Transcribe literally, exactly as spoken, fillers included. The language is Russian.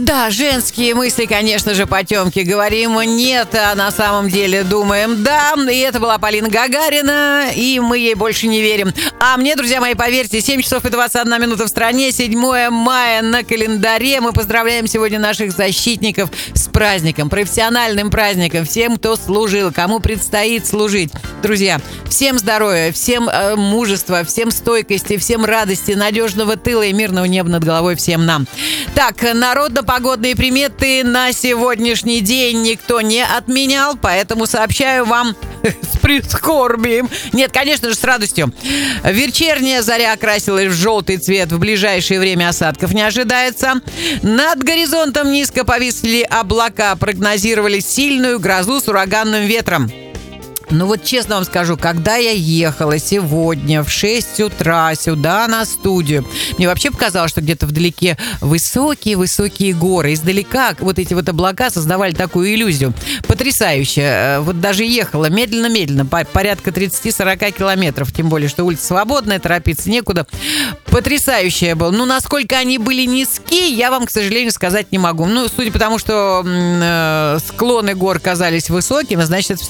Да, женские мысли, конечно же, потемки. Говорим нет, а на самом деле думаем да. И это была Полина Гагарина, и мы ей больше не верим. А мне, друзья мои, поверьте, семь часов и двадцать одна минута в стране, седьмое мая на календаре. Мы поздравляем сегодня наших защитников с праздником, профессиональным праздником, всем, кто служил, кому предстоит служить. Друзья, всем здоровья, всем э, мужества, всем стойкости, всем радости, надежного тыла и мирного неба над головой всем нам. Так, народно-погодные приметы на сегодняшний день никто не отменял, поэтому сообщаю вам с прискорбием. Нет, конечно же, с радостью. Вечерняя заря окрасилась в желтый цвет. В ближайшее время осадков не ожидается. Над горизонтом низко повисли облака. Прогнозировали сильную грозу с ураганным ветром. Ну вот честно вам скажу, когда я ехала сегодня в шесть утра сюда на студию, мне вообще показалось, что где-то вдалеке высокие-высокие горы. Издалека вот эти вот облака создавали такую иллюзию. Потрясающе. Вот даже ехала медленно-медленно, порядка тридцать-сорок километров. Тем более, что улица свободная, торопиться некуда. Потрясающее было. Ну, насколько они были низкие, я вам, к сожалению, сказать не могу. Ну, судя по тому, что э, склоны гор казались высокими, значит, это